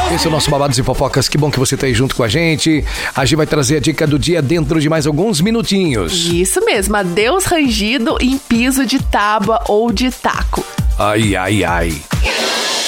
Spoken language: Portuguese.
Esse é o nosso Babados e Fofocas. Que bom que você tá aí junto com a gente. A Gi vai trazer a dica do dia dentro de mais alguns minutinhos. Isso mesmo, adeus rangido em piso de tábua ou de taco. Ai, ai, ai.